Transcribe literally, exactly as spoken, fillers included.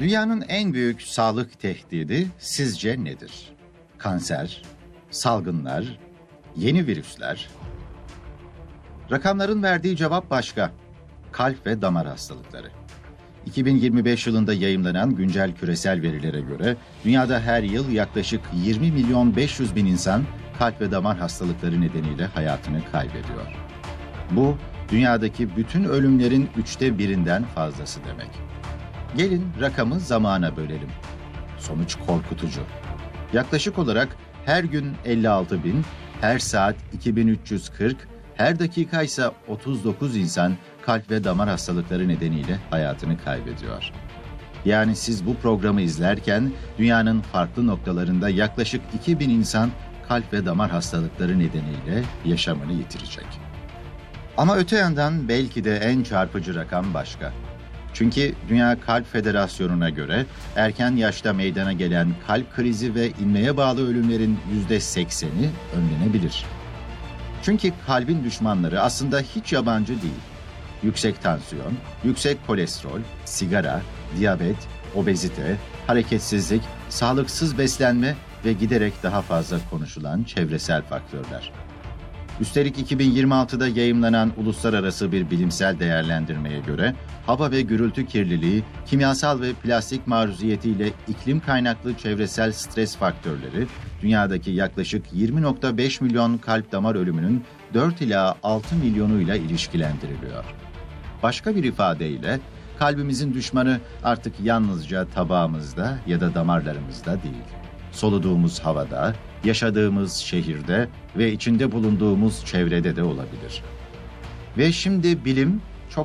Dünyanın en büyük sağlık tehdidi sizce nedir? Kanser, salgınlar, yeni virüsler. Rakamların verdiği cevap başka. Kalp ve damar hastalıkları. iki bin yirmi beş yılında yayımlanan güncel küresel verilere göre dünyada her yıl yaklaşık yirmi milyon beş yüz bin insan kalp ve damar hastalıkları nedeniyle hayatını kaybediyor. Bu, dünyadaki bütün ölümlerin üçte birinden fazlası demek. Gelin rakamı zamana bölelim. Sonuç korkutucu. Yaklaşık olarak her gün elli altı bin, her saat iki bin üç yüz kırk, her dakika ise otuz dokuz insan kalp ve damar hastalıkları nedeniyle hayatını kaybediyor. Yani siz bu programı izlerken dünyanın farklı noktalarında yaklaşık iki bin insan kalp ve damar hastalıkları nedeniyle yaşamını yitirecek. Ama öte yandan belki de en çarpıcı rakam başka. Çünkü Dünya Kalp Federasyonu'na göre erken yaşta meydana gelen kalp krizi ve inmeye bağlı ölümlerin yüzde sekseni önlenebilir. Çünkü kalbin düşmanları aslında hiç yabancı değil. Yüksek tansiyon, yüksek kolesterol, sigara, diyabet, obezite, hareketsizlik, sağlıksız beslenme ve giderek daha fazla konuşulan çevresel faktörler. Üstelik iki bin yirmi altıda yayımlanan uluslararası bir bilimsel değerlendirmeye göre hava ve gürültü kirliliği, kimyasal ve plastik maruziyetiyle iklim kaynaklı çevresel stres faktörleri dünyadaki yaklaşık yirmi virgül beş milyon kalp damar ölümünün dört ila altı milyonuyla ilişkilendiriliyor. Başka bir ifadeyle kalbimizin düşmanı artık yalnızca tabağımızda ya da damarlarımızda değil. Soluduğumuz havada, yaşadığımız şehirde ve içinde bulunduğumuz çevrede de olabilir. Ve şimdi bilim